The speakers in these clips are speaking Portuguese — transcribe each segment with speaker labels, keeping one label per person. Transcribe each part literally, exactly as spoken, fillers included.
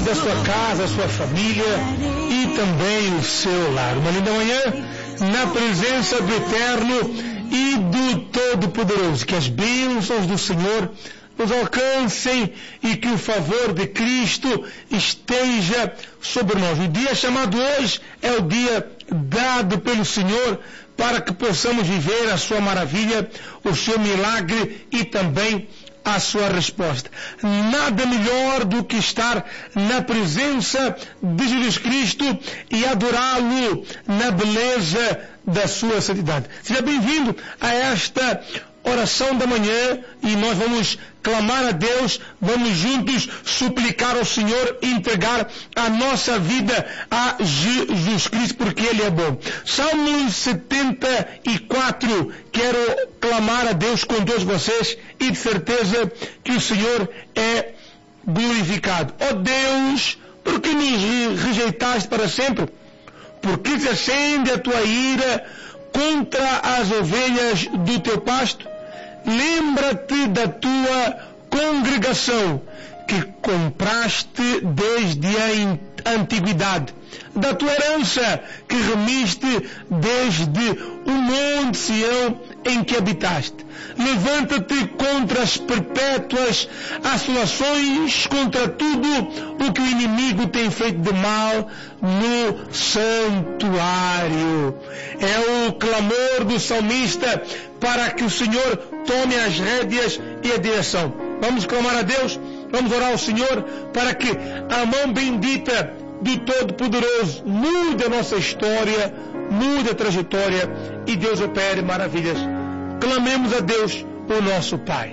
Speaker 1: a sua casa, a sua família e também o seu lar. Uma linda manhã na presença do Eterno e do Todo-Poderoso. Que as bênçãos do Senhor nos alcancem e que o favor de Cristo esteja sobre nós. O dia chamado hoje é o dia dado pelo Senhor para que possamos viver a sua maravilha, o seu milagre e também a sua resposta. Nada melhor do que estar na presença de Jesus Cristo e adorá-lo na beleza da sua santidade. Seja bem-vindo a esta oração da manhã e nós vamos clamar a Deus, vamos juntos suplicar ao Senhor e entregar a nossa vida a Jesus Cristo, porque Ele é bom. Salmo setenta e quatro, quero clamar a Deus com todos vocês e de certeza que o Senhor é glorificado. Ó Deus, por que nos rejeitaste para sempre? Por que se acende a tua ira contra as ovelhas do teu pasto? Lembra-te da tua congregação que compraste desde a antiguidade, da tua herança que remiste desde o monte Sião em que habitaste. Levanta-te contra as perpétuas assolações, contra tudo o que o inimigo tem feito de mal no santuário. É o clamor do salmista para que o Senhor tome as rédeas e a direção. Vamos clamar a Deus, vamos orar ao Senhor para que a mão bendita do Todo-Poderoso mude a nossa história, mude a trajetória e Deus opere maravilhas. Clamemos a Deus, o nosso Pai.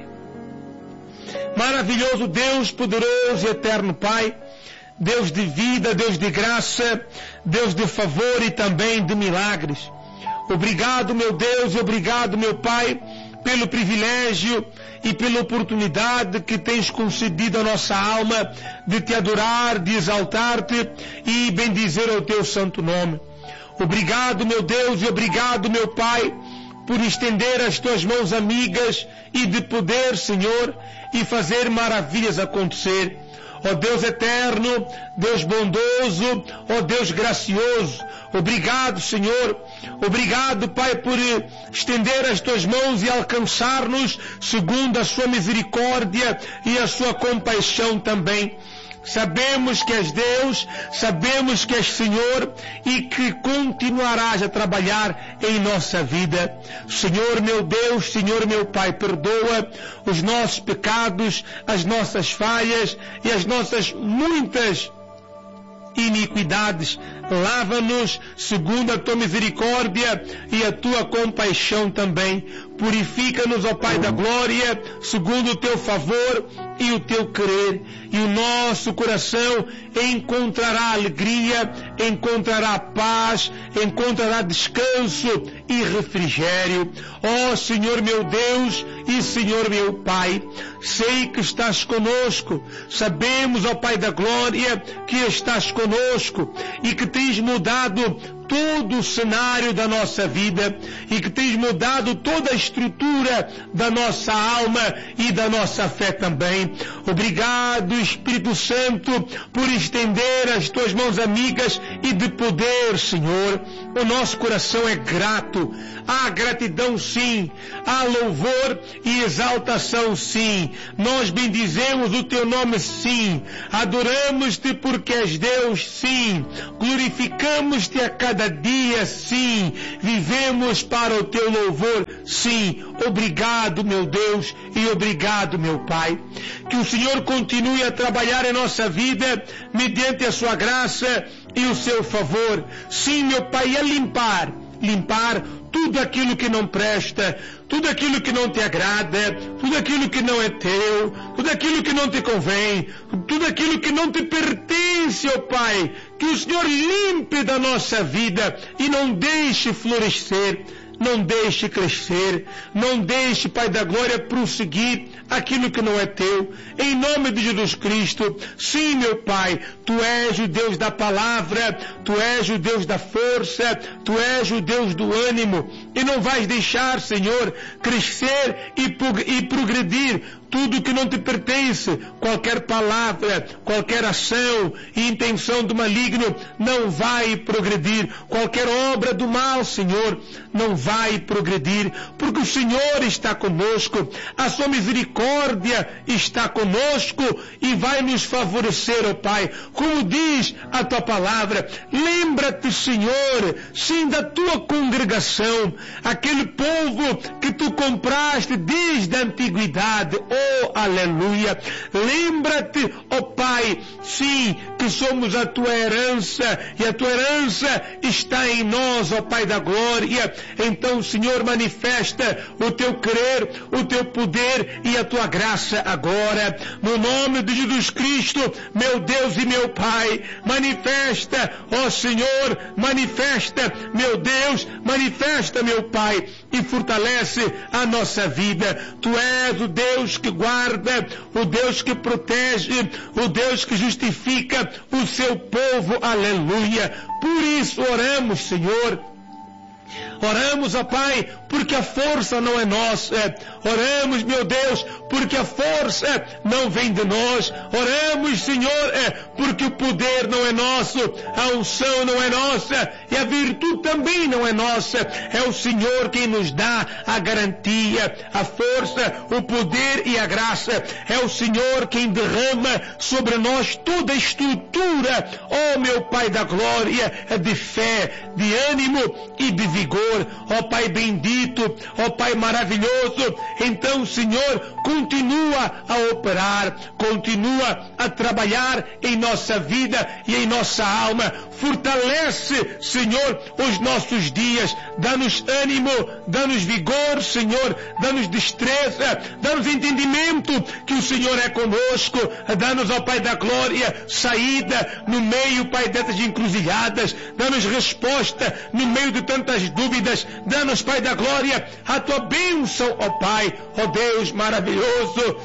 Speaker 1: Maravilhoso Deus, poderoso e eterno Pai, Deus de vida, Deus de graça, Deus de favor e também de milagres. Obrigado, meu Deus, e obrigado, meu Pai, pelo privilégio e pela oportunidade que tens concedido à nossa alma de te adorar, de exaltar-te e bendizer o teu santo nome. Obrigado, meu Deus, e obrigado, meu Pai, por estender as tuas mãos amigas e de poder, Senhor, e fazer maravilhas acontecer. Ó Deus eterno, Deus bondoso, ó Deus gracioso, obrigado, Senhor, obrigado, Pai, por estender as tuas mãos e alcançar-nos segundo a sua misericórdia e a sua compaixão também. Sabemos que és Deus, sabemos que és Senhor e que continuarás a trabalhar em nossa vida. Senhor meu Deus, Senhor meu Pai, perdoa os nossos pecados, as nossas falhas e as nossas muitas iniquidades. Lava-nos segundo a tua misericórdia e a tua compaixão também. Purifica-nos, ó Pai da glória, segundo o teu favor e o teu querer. E o nosso coração encontrará alegria, encontrará paz, encontrará descanso e refrigério. Ó Senhor meu Deus e Senhor meu Pai, sei que estás conosco. Sabemos, ó Pai da glória, que estás conosco e que tens mudado todo o cenário da nossa vida e que tens mudado toda a estrutura da nossa alma e da nossa fé também. Obrigado, Espírito Santo, por estender as tuas mãos amigas e de poder, Senhor. O nosso coração é grato. Há gratidão, sim. Há louvor e exaltação, sim. Nós bendizemos o teu nome, sim. Adoramos-te porque és Deus, sim. Glorificamos-te a cada dia, sim. Vivemos para o teu louvor, sim. Obrigado, meu Deus, e obrigado, meu Pai. Que o Senhor continue a trabalhar em nossa vida mediante a sua graça e o seu favor. Sim, meu Pai, a limpar, limpar tudo aquilo que não presta, tudo aquilo que não te agrada, tudo aquilo que não é teu, tudo aquilo que não te convém, tudo aquilo que não te pertence, ó Pai. Que o Senhor limpe da nossa vida e não deixe florescer, não deixe crescer, não deixe, Pai da glória, prosseguir aquilo que não é teu. Em nome de Jesus Cristo, sim, meu Pai, Tu és o Deus da palavra, Tu és o Deus da força, Tu és o Deus do ânimo, e não vais deixar, Senhor, crescer e progredir tudo que não te pertence, qualquer palavra, qualquer ação e intenção do maligno não vai progredir. Qualquer obra do mal, Senhor, não vai progredir, porque o Senhor está conosco, a sua misericórdia está conosco e vai nos favorecer, ó Pai. Como diz a tua palavra, lembra-te, Senhor, sim, da tua congregação, aquele povo que tu compraste desde a antiguidade. Oh, aleluia! Lembra-te, ó Pai, sim, que somos a tua herança e a tua herança está em nós, ó Pai da glória. Então, Senhor, manifesta o teu querer, o teu poder e a tua graça agora, no nome de Jesus Cristo, meu Deus e meu Pai. Manifesta, ó Senhor, manifesta, meu Deus, manifesta, meu Pai, e fortalece a nossa vida. Tu és o Deus que guarda, o Deus que protege, o Deus que justifica o seu povo, aleluia. Por isso oramos, Senhor. Oramos, ó Pai, porque a força não é nossa. Oramos, meu Deus, porque a força não vem de nós. Oramos, Senhor, porque o poder não é nosso, a unção não é nossa e a virtude também não é nossa. É o Senhor quem nos dá a garantia, a força, o poder e a graça. É o Senhor quem derrama sobre nós toda a estrutura, ó meu Pai da glória, de fé, de ânimo e de vigor. Ó Pai bendito, ó Pai maravilhoso, então, Senhor, continua a operar, continua a trabalhar em nossa vida e em nossa alma. Fortalece, Senhor, os nossos dias, dá-nos ânimo, dá-nos vigor, Senhor, dá-nos destreza, dá-nos entendimento que o Senhor é conosco, dá-nos, ó Pai da glória, saída no meio, Pai, dessas encruzilhadas, dá-nos resposta no meio de tantas dúvidas, dá-nos, Pai da glória, a tua bênção, ó Pai, ó Deus maravilhoso,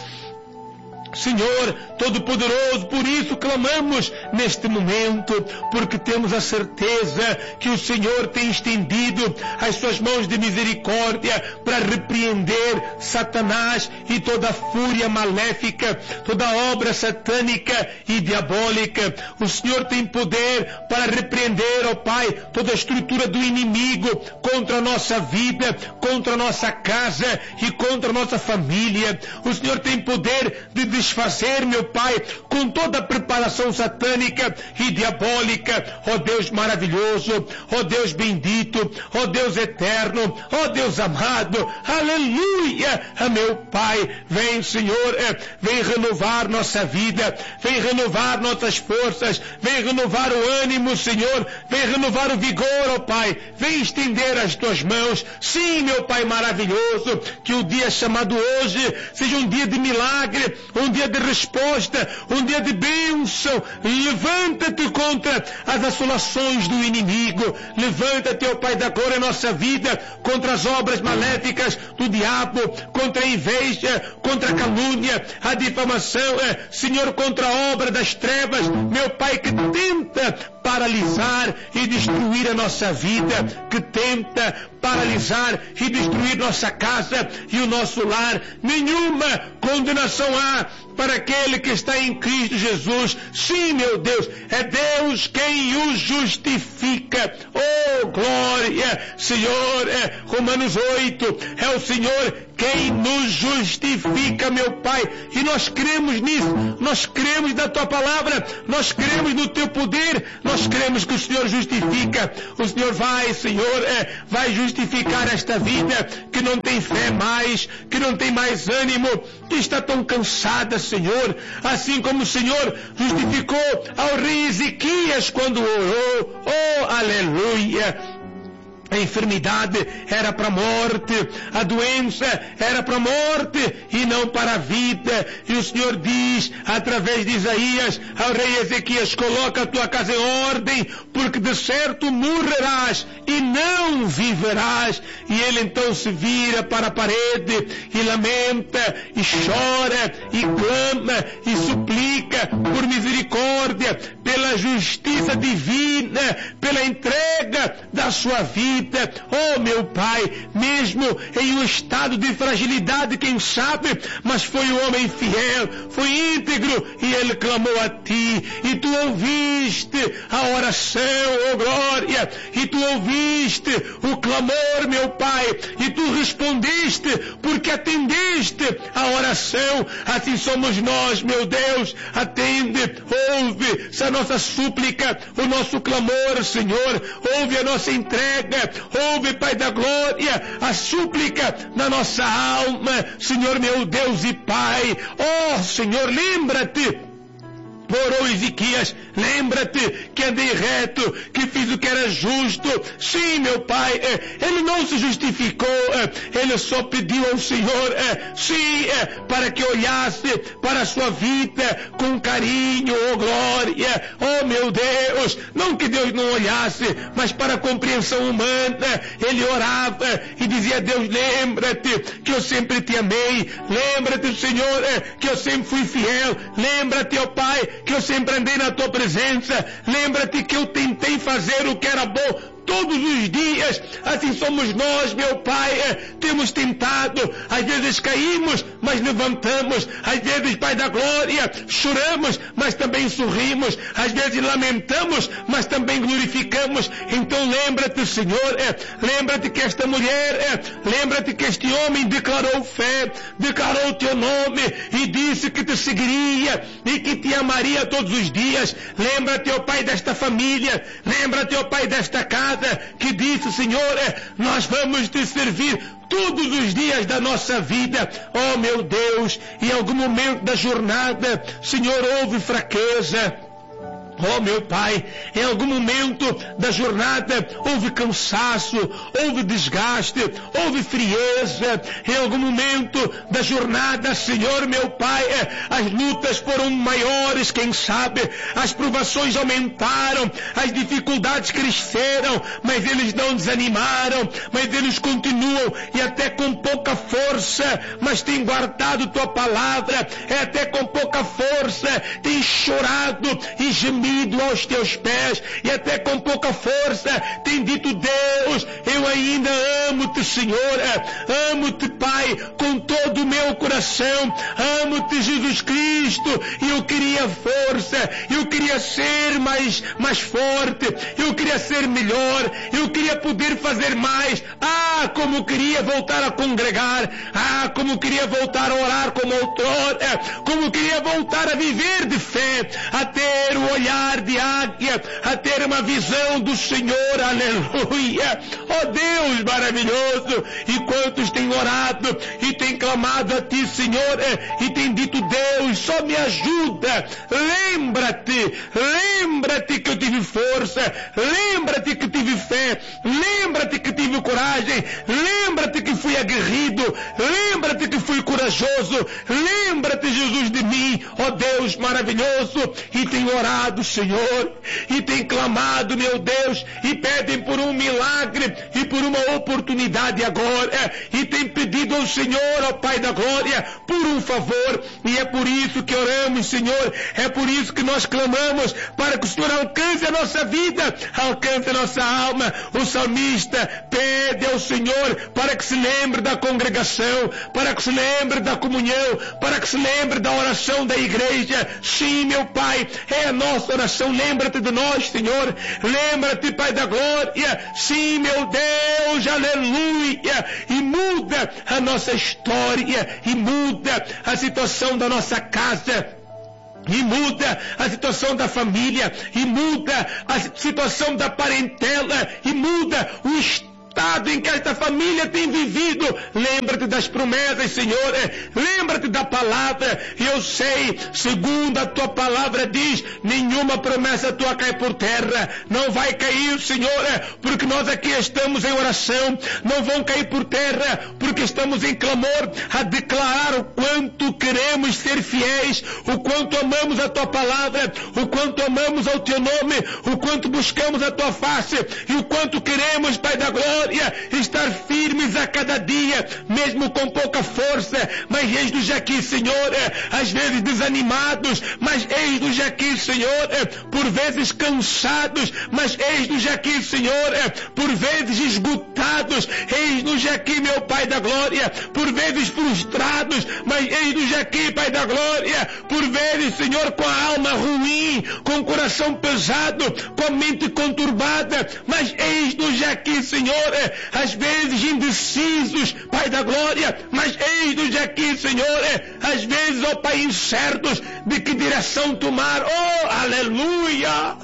Speaker 1: Senhor Todo-Poderoso. Por isso clamamos neste momento, porque temos a certeza que o Senhor tem estendido as suas mãos de misericórdia para repreender Satanás e toda a fúria maléfica, toda a obra satânica e diabólica. O Senhor tem poder para repreender, ó Pai, toda a estrutura do inimigo contra a nossa vida, contra a nossa casa e contra a nossa família. O Senhor tem poder de desfazer, meu Pai, com toda a preparação satânica e diabólica, ó Deus maravilhoso, ó Deus bendito, ó Deus eterno, ó Deus amado, aleluia, meu Pai, vem, Senhor, vem renovar nossa vida, vem renovar nossas forças, vem renovar o ânimo, Senhor, vem renovar o vigor, ó Pai, vem estender as tuas mãos, sim, meu Pai maravilhoso, que o dia chamado hoje seja um dia de milagre, um dia de resposta, um dia de bênção. Levanta-te contra as assolações do inimigo, levanta-te, ó Pai da glória, nossa vida, contra as obras maléficas do diabo, contra a inveja, contra a calúnia, a difamação, é, Senhor, contra a obra das trevas, meu Pai, que tenta paralisar e destruir a nossa vida, que tenta paralisar e destruir nossa casa e o nosso lar. Nenhuma condenação há para aquele que está em Cristo Jesus. Sim, meu Deus, é Deus quem o justifica. Oh, glória, Senhor, é Romanos oito, é o Senhor quem nos justifica, meu Pai, e nós cremos nisso, nós cremos na Tua palavra, nós cremos no Teu poder, nós cremos que o Senhor justifica. O Senhor vai, Senhor, é, vai justificar esta vida que não tem fé mais, que não tem mais ânimo, que está tão cansada, Senhor, assim como o Senhor justificou ao rei Ezequias quando orou. Oh, aleluia! A enfermidade era para a morte, a doença era para a morte e não para a vida. E o Senhor diz, através de Isaías, ao rei Ezequias: coloca a tua casa em ordem, porque de certo morrerás e não viverás. E ele então se vira para a parede e lamenta, e chora, e clama, e suplica por misericórdia pela justiça divina, pela entrega da sua vida. Oh, meu Pai, mesmo em um estado de fragilidade, quem sabe, mas foi um homem fiel, foi íntegro, e ele clamou a Ti, e Tu ouviste a oração, oh glória, e Tu ouviste o clamor, meu Pai, e Tu respondeste, porque atendeste a oração. Assim somos nós, meu Deus. Atende, ouve a nossa súplica, o nosso clamor, Senhor. Ouve a nossa entrega, ouve, Pai da glória, a súplica na nossa alma, Senhor, meu Deus e Pai. Oh, Senhor, lembra-te. Orou Ezequias, lembra-te que andei reto, que fiz o que era justo. Sim, meu Pai, ele não se justificou, ele só pediu ao Senhor, sim, para que olhasse para a sua vida com carinho, oh glória, oh meu Deus, não que Deus não olhasse, mas para a compreensão humana, ele orava e dizia: Deus, lembra-te que eu sempre te amei, lembra-te, Senhor, que eu sempre fui fiel, lembra-te, ó Pai, que eu sempre andei na Tua presença, lembra-te que eu tentei fazer o que era bom todos os dias. Assim somos nós, meu Pai, temos tentado, às vezes caímos, mas levantamos, às vezes, Pai da glória, choramos, mas também sorrimos, às vezes lamentamos, mas também glorificamos. Então lembra-te, Senhor, lembra-te que esta mulher, lembra-te que este homem declarou fé, declarou o Teu nome e disse que Te seguiria e que Te amaria todos os dias. Lembra-te, ó Pai, desta família, lembra-te, ó Pai, desta casa, que disse: Senhor, nós vamos Te servir todos os dias da nossa vida. Oh meu Deus, em algum momento da jornada, Senhor, houve fraqueza. Oh meu Pai, em algum momento da jornada houve cansaço, houve desgaste, houve frieza. Em algum momento da jornada, Senhor, meu Pai, as lutas foram maiores, quem sabe, as provações aumentaram, as dificuldades cresceram, mas eles não desanimaram, mas eles continuam, e até com pouca força, mas têm guardado Tua palavra, é até com pouca força, têm chorado e gemido aos Teus pés, e até com pouca força tem dito: Deus, eu ainda amo-Te, Senhor, amo-Te, Pai, com todo o meu coração, amo-Te, Jesus Cristo, e eu queria força, eu queria ser mais, mais forte, eu queria ser melhor, eu queria poder fazer mais. Ah, como queria voltar a congregar, ah, como queria voltar a orar como outrora, como queria voltar a viver de fé, a ter o olhar de águia, a ter uma visão do Senhor, aleluia. Oh Deus maravilhoso, e quantos têm orado e têm clamado a Ti, Senhor, e têm dito: Deus, só me ajuda, lembra-te, lembra-te que eu tive força, lembra-te que tive fé, lembra-te que tive coragem, lembra-te que fui aguerrido, lembra-te que fui corajoso, lembra-te, Jesus, de mim, ó Deus maravilhoso. E tem orado, Senhor, e tem clamado, meu Deus, e pedem por um milagre e por uma oportunidade agora, e tem pedido ao Senhor, ó Pai da glória, por um favor, e é por isso que oramos, Senhor, é por isso que nós clamamos, para que o Senhor alcance a nossa vida, alcance a nossa alma. O salmista pede ao Senhor para que se lembre da congregação, para que se lembre da comunhão, para que se lembre da oração da igreja. Sim, meu Pai, é a nossa oração. Lembra-te de nós, Senhor, lembra-te, Pai da glória. Sim, meu Deus, aleluia, e muda a nossa história, e muda a situação da nossa casa, e muda a situação da família, e muda a situação da parentela, e muda o estado em que esta família tem vivido. Lembra-te das promessas, Senhor, lembra-te da palavra. E eu sei, segundo a Tua palavra diz, nenhuma promessa Tua cai por terra, não vai cair, Senhor, porque nós aqui estamos em oração, não vão cair por terra, porque estamos em clamor, a declarar o quanto queremos ser fiéis, o quanto amamos a Tua palavra, o quanto amamos ao Teu nome, o quanto buscamos a Tua face, e o quanto queremos, Pai da glória, glória, estar firmes a cada dia, mesmo com pouca força, mas eis-nos aqui, Senhor, às vezes desanimados, mas eis-nos aqui, Senhor, por vezes cansados, mas eis-nos aqui, Senhor, por vezes esgotados, eis-nos aqui, meu Pai da glória, por vezes frustrados, mas eis-nos aqui, Pai da glória, por vezes, Senhor, com a alma ruim, com o coração pesado, com a mente conturbada, mas eis-nos aqui, Senhor, às vezes indecisos, Pai da glória, mas eis-nos aqui, Senhor, às vezes, ó Pai, incertos de que direção tomar. Oh, aleluia!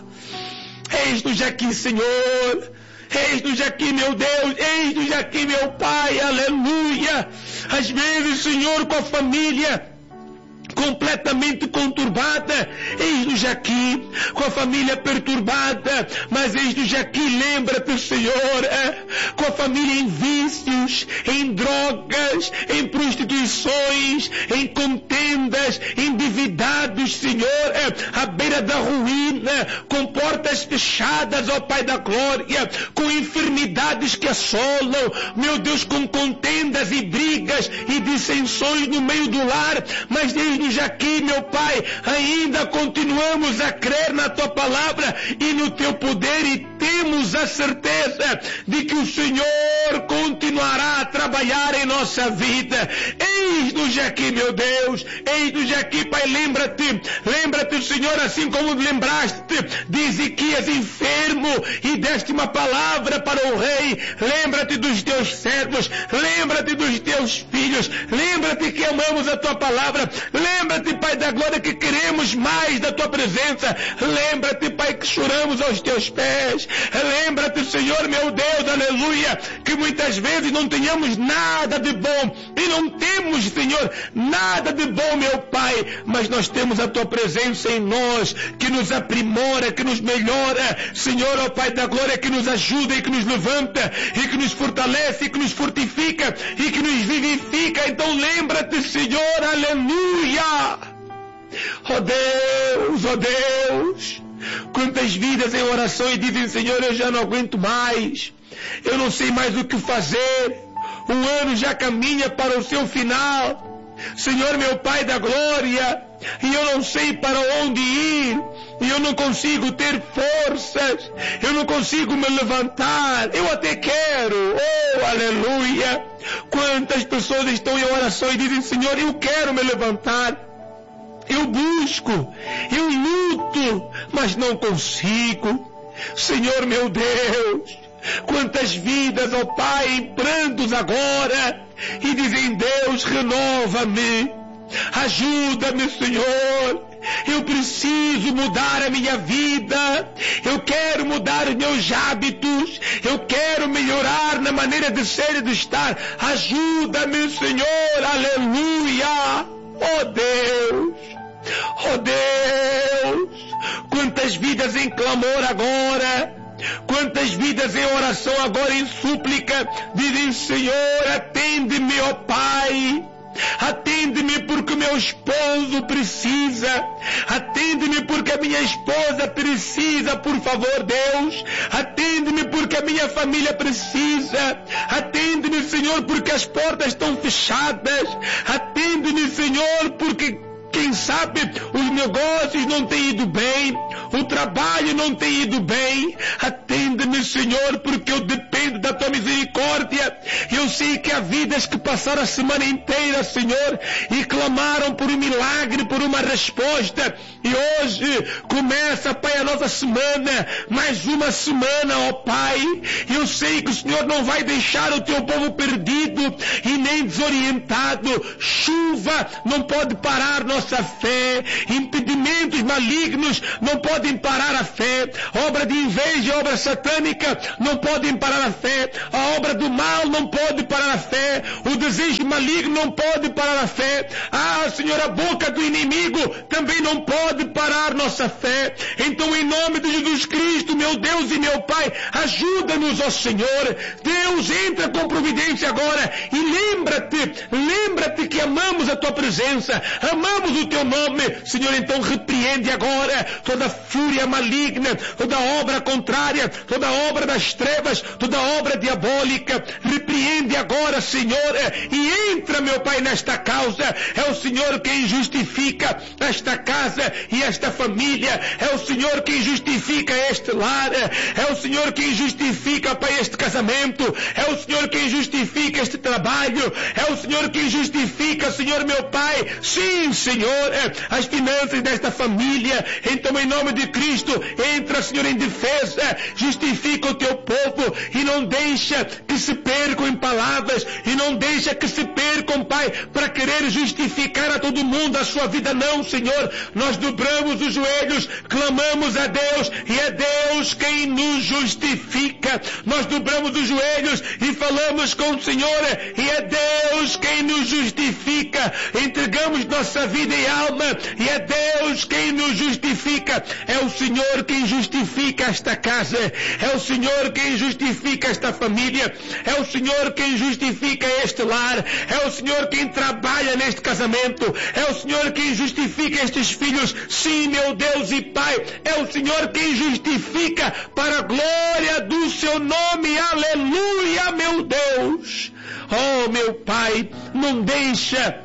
Speaker 1: Eis-nos aqui, Senhor. Eis-nos aqui, meu Deus. Eis-nos aqui, meu Pai. Aleluia! Às vezes, Senhor, com a família completamente conturbada, eis-nos aqui, com a família perturbada, mas eis-nos aqui, lembra-te, Senhor, é, com a família em vícios, em drogas, em prostituições, em contendas, endividados, Senhor, é, à beira da ruína, com portas fechadas, ó Pai da glória, com enfermidades que assolam, meu Deus, com contendas e brigas e dissensões no meio do lar, mas eis-nos aqui, meu Pai, ainda continuamos a crer na Tua palavra e no Teu poder e temos a certeza de que o Senhor continuará a trabalhar em nossa vida. Eis-nos aqui, meu Deus, eis-nos aqui, Pai, lembra-te, lembra-te, Senhor, assim como lembraste de Ezequias enfermo e deste uma palavra para o rei, lembra-te dos Teus servos, lembra-te dos Teus filhos, lembra-te que amamos a Tua palavra, lembra-te, Pai da glória, que queremos mais da Tua presença, lembra-te, Pai, que choramos aos Teus pés, lembra-te, Senhor, meu Deus, aleluia, que muitas vezes não tenhamos nada de bom, e não temos, Senhor, nada de bom, meu Pai, mas nós temos a Tua presença em nós, que nos aprimora, que nos melhora, Senhor, ó Pai da glória, que nos ajuda e que nos levanta, e que nos fortalece, e que nos fortifica, e que nos vivifica. Então lembra-te, Senhor, aleluia. Ó Deus, ó Deus, quantas vidas em oração e dizem, Senhor, eu já não aguento mais, eu não sei mais o que fazer, o ano já caminha para o seu final, Senhor, meu Pai da glória, e eu não sei para onde ir, e eu não consigo ter forças, eu não consigo me levantar, eu até quero, oh, aleluia. Quantas pessoas estão em oração e dizem, Senhor, eu quero me levantar, eu busco, eu luto, mas não consigo. Senhor, meu Deus, quantas vidas, ó Pai, em prantos agora, e dizem, Deus, renova-me, ajuda-me, Senhor, eu preciso mudar a minha vida, eu quero mudar os meus hábitos, eu quero melhorar na maneira de ser e de estar, ajuda-me, Senhor, aleluia. Oh Deus, oh Deus, quantas vidas em clamor agora, quantas vidas em oração agora, em súplica, dizem, Senhor, atende-me, ó Pai, atende-me porque meu esposo precisa, atende-me porque a minha esposa precisa, por favor, Deus, atende-me porque a minha família precisa, atende-me, Senhor, porque as portas estão fechadas, atende-me, Senhor, porque quem sabe os negócios não têm ido bem, o trabalho não tem ido bem, atende-me, Senhor, porque eu dependo da Tua misericórdia. Eu sei que há vidas que passaram a semana inteira, Senhor, e clamaram por um milagre, por uma resposta, e hoje começa, Pai, a nossa semana, mais uma semana, ó Pai. Eu sei que o Senhor não vai deixar o Teu povo perdido e nem desorientado. Chuva não pode parar nossa fé, impedimentos malignos não podem parar a fé, obra de inveja, obra satânica não podem parar a fé, a obra do mal não pode parar a fé, o desejo maligno não pode parar a fé. Ah, Senhor, a boca do inimigo também não pode parar nossa fé. Então, em nome de Jesus Cristo, meu Deus e meu Pai, ajuda-nos, ó Senhor. Deus, entra com providência agora e lembra-te, lembra-te que amamos a tua presença, amamos o teu nome. Senhor, então repreende agora toda fúria maligna, toda obra contrária, toda obra das trevas, toda obra diabólica. Repreende agora, Senhor, e entra, meu Pai, nesta causa. É o Senhor quem justifica esta casa e esta família. É o Senhor quem justifica este lar. É o Senhor quem justifica, Pai, este casamento. É o Senhor quem justifica este trabalho. É o Senhor quem justifica, Senhor, meu Pai. Sim, Senhor, as finanças desta família. Então, em nome de Cristo, entra, Senhor, em defesa. Justifica o teu povo e não deixa que se percam em palavras e não deixa que se percam, Pai, para querer justificar a todo mundo a sua vida. Não, Senhor, nós dobramos os joelhos, clamamos a Deus e é Deus quem nos justifica. Nós dobramos os joelhos e falamos com o Senhor e é Deus quem nos justifica. Entregamos nossa vida e alma e é Deus quem nos justifica. É o Senhor quem justifica esta casa, é o Senhor quem justifica esta família, é o Senhor quem justifica este lar, é o Senhor quem trabalha neste casamento, é o Senhor quem justifica estes filhos. Sim, meu Deus e Pai, é o Senhor quem justifica para a glória do seu nome. Aleluia, meu Deus. Oh, meu Pai, não deixa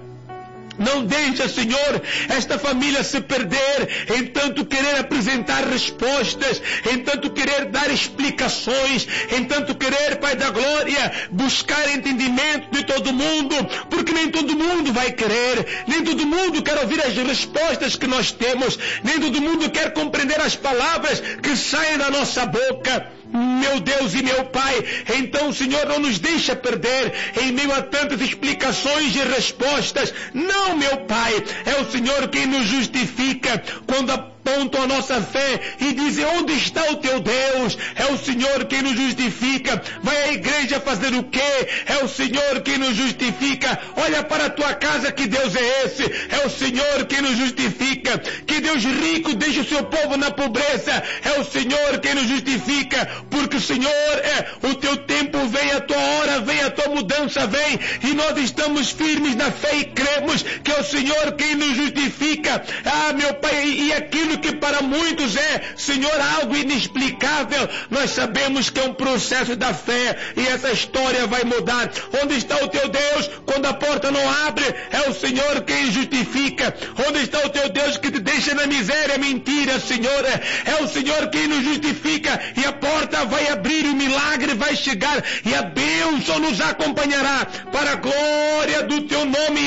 Speaker 1: Não deixa, Senhor, esta família se perder em tanto querer apresentar respostas, em tanto querer dar explicações, em tanto querer, Pai da glória, buscar entendimento de todo mundo, porque nem todo mundo vai querer, nem todo mundo quer ouvir as respostas que nós temos, nem todo mundo quer compreender as palavras que saem da nossa boca. Meu Deus e meu Pai, então, Senhor, não nos deixa perder em meio a tantas explicações e respostas. Não, meu Pai, é o Senhor quem nos justifica quando apontam a nossa fé e dizem: onde está o teu Deus? É o Senhor quem nos justifica. Vai à igreja fazer o quê? É o Senhor quem nos justifica. Olha para a tua casa, que Deus é esse? É o Senhor quem nos justifica. Que Deus rico deixa o seu povo na pobreza. É o Senhor quem nos justifica. Porque, Senhor, é, o teu tempo vem, a tua hora vem, a tua mudança vem, e nós estamos firmes na fé e cremos que é o Senhor quem nos justifica. Ah, meu Pai, e aquilo que para muitos é, Senhor, algo inexplicável, nós sabemos que é um processo da fé, e essa história vai mudar. Onde está o teu Deus quando a porta não abre? É o Senhor quem justifica. Onde está o teu Deus que te deixa na miséria? Mentira, Senhor. É o Senhor quem nos justifica, e a porta vai abrir, o milagre vai chegar, e a bênção nos acompanhará, para a glória do teu nome.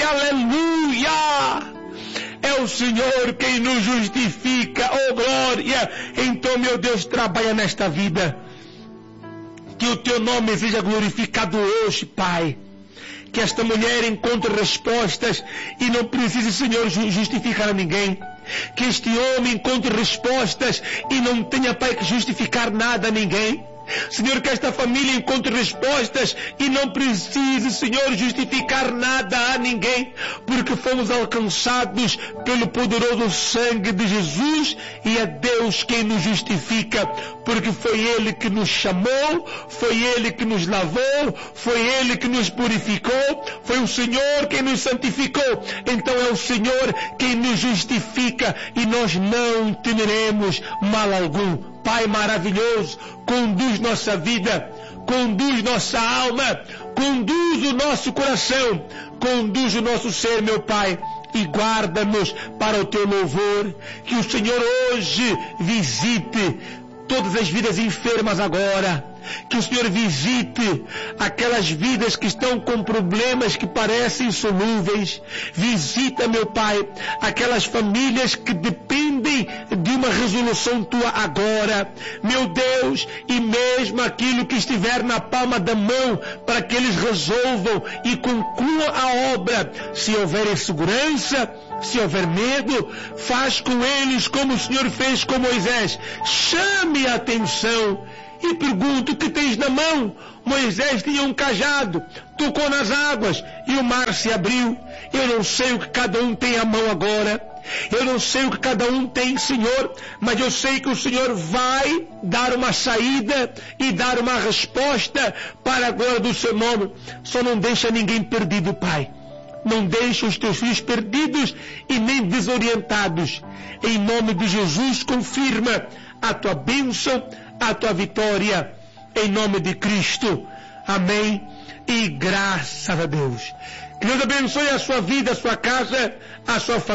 Speaker 1: Aleluia! É o Senhor quem nos justifica, oh glória! Então, meu Deus, trabalha nesta vida, que o teu nome seja glorificado hoje, Pai. Que esta mulher encontre respostas e não precise, Senhor, justificar a ninguém. Que este homem encontre respostas e não tenha, Pai, que justificar nada a ninguém. Senhor, que esta família encontre respostas e não precise, Senhor, justificar nada a ninguém, porque fomos alcançados pelo poderoso sangue de Jesus, e é Deus quem nos justifica, porque foi Ele que nos chamou, foi Ele que nos lavou, foi Ele que nos purificou, foi o Senhor quem nos santificou. Então é o Senhor quem nos justifica, e nós não temeremos mal algum. Pai maravilhoso, conduz nossa vida, conduz nossa alma, conduz o nosso coração, conduz o nosso ser, meu Pai, e guarda-nos para o teu louvor. Que o Senhor hoje visite todas as vidas enfermas agora. Que o Senhor visite aquelas vidas que estão com problemas que parecem insolúveis. Visita, meu Pai, aquelas famílias que dependem de uma resolução tua agora, meu Deus, e mesmo aquilo que estiver na palma da mão, para que eles resolvam e concluam a obra. Se houver insegurança, se houver medo, faz com eles como o Senhor fez com Moisés. Chame a atenção e pergunta: o que tens na mão? Moisés tinha um cajado, tocou nas águas e o mar se abriu. Eu não sei o que cada um tem à mão agora. Eu não sei o que cada um tem, Senhor, mas eu sei que o Senhor vai dar uma saída e dar uma resposta para a glória do seu nome. Só não deixa ninguém perdido, Pai. Não deixa os teus filhos perdidos e nem desorientados. Em nome de Jesus, confirma a tua bênção, a tua vitória. Em nome de Cristo. Amém. E graças a Deus. Que Deus abençoe a sua vida, a sua casa, a sua família.